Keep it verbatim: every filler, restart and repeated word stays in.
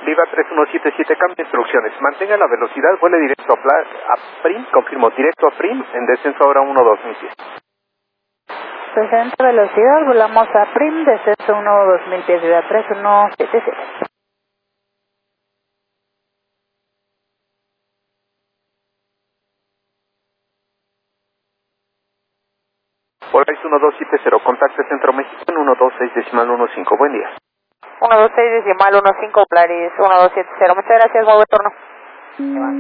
Viva tres uno siete siete, cambio de instrucciones. Mantenga la velocidad, vuele directo a, pla a Prim, confirmo, directo a Prim, en descenso ahora uno dos mil pies. sesenta velocidad, volamos a Prim, descenso uno dos mil pies, Viva tres uno siete siete. Polaris uno dos siete cero, contacte Centro México en uno dos seis decimal uno cinco, buen día. uno dos seis decimal uno cinco, Polaris uno dos siete cero, muchas gracias, buen retorno.